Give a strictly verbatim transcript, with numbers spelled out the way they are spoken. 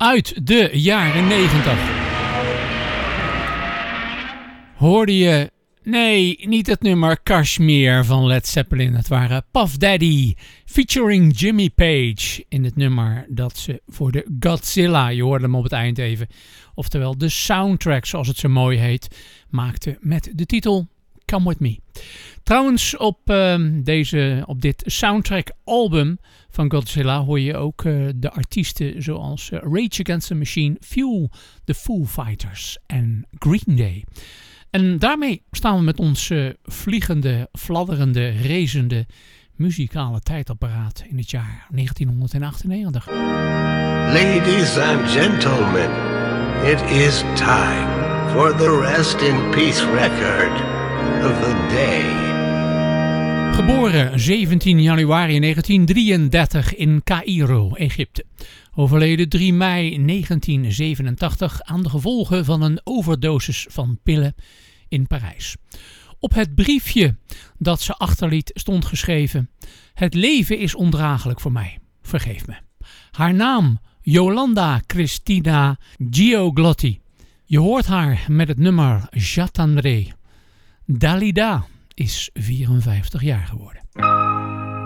Uit de jaren negentig hoorde je, nee, niet het nummer Kashmir van Led Zeppelin. Het waren Puff Daddy featuring Jimmy Page in het nummer dat ze voor de Godzilla, je hoorde hem op het eind even, oftewel de soundtrack zoals het zo mooi heet, maakte met de titel Come With Me. Trouwens, op, uh, deze, op dit soundtrack album van Godzilla hoor je ook uh, de artiesten zoals uh, Rage Against the Machine, Fuel, The Foo Fighters en Green Day. En daarmee staan we met ons uh, vliegende, fladderende, racende muzikale tijdapparaat in het jaar negentien achtennegentig. Ladies and gentlemen, it is time for the Rest in Peace record of the day. Geboren zeventien januari negentien drieëndertig in Caïro, Egypte. Overleden drie mei negentien zevenentachtig aan de gevolgen van een overdosis van pillen in Parijs. Op het briefje dat ze achterliet stond geschreven: het leven is ondraaglijk voor mij, vergeef me. Haar naam Yolanda Cristina Gioglotti. Je hoort haar met het nummer J'attendrai. Dalida is vierenvijftig jaar geworden.